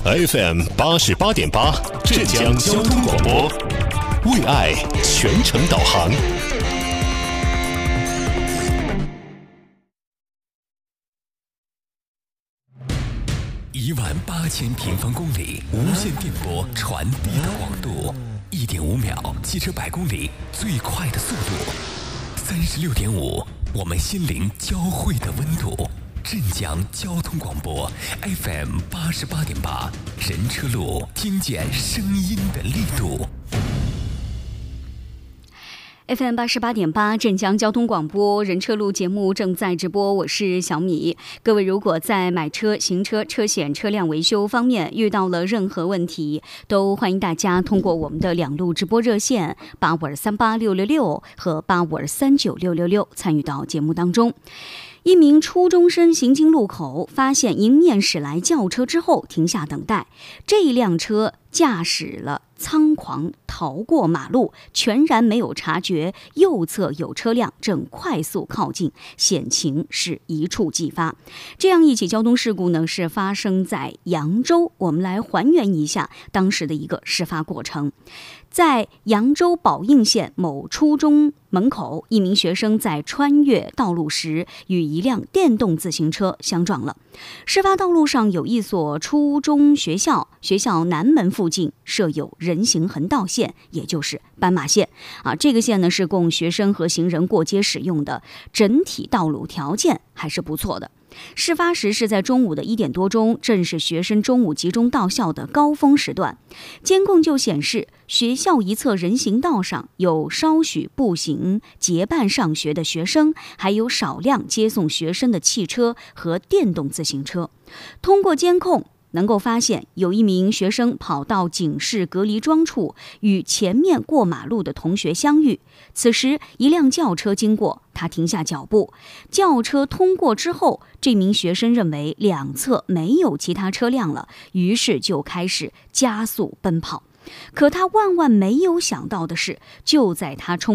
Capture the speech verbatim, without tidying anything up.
F M 八十八点八，镇江交通广播，为爱全程导航。 一万八千平方公里无线电波传递的广度，一点五秒汽车百公里最快的速度，三十六点五，我们心灵交汇的温度。镇江交通广播 F M 八十八点八，人车路，听见声音的力度。 F M 八十八点八，镇江交通广播人车路节目正在直播，我是小米。各位如果在买车、行车、车险、车辆维修方面遇到了任何问题，都欢迎大家通过我们的两路直播热线八五二三八六六六和八五二三九六六六参与到节目当中。一名初中生行经路口，发现迎面驶来轿车之后停下等待，这一辆车驾驶了仓皇逃过马路，全然没有察觉右侧有车辆正快速靠近，险情是一触即发。这样一起交通事故呢，是发生在扬州。我们来还原一下当时的一个事发过程。在扬州宝应县某初中门口，一名学生在穿越道路时与一辆电动自行车相撞了。事发道路上有一所初中学校，学校南门附近设有人行横道线，也就是斑马线啊。这个线呢是供学生和行人过街使用的，整体道路条件还是不错的。事发时是在中午的一点多钟，正是学生中午集中到校的高峰时段。监控就显示，学校一侧人行道上有稍许步行结伴上学的学生，还有少量接送学生的汽车和电动自行车。通过监控能够发现，有一名学生跑到警示隔离桩处，与前面过马路的同学相遇。此时，一辆轿车经过，他停下脚步。轿车通过之后，这名学生认为两侧没有其他车辆了，于是就开始加速奔跑。可他万万没有想到的是，就在他冲